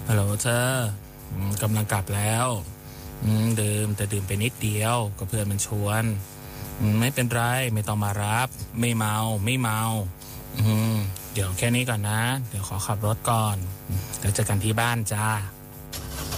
ฮัลโหลเธอกำลังกลับแล้วดื่มแต่ดื่มไปนิดเดียวก็เพื่อนมันชวนไม่เป็นไรไม่ต้องมารับไม่เมาเดี๋ยวแค่นี้ก่อนนะเดี๋ยวขอขับรถก่อนแล้วเจอกันที่บ้านจ้า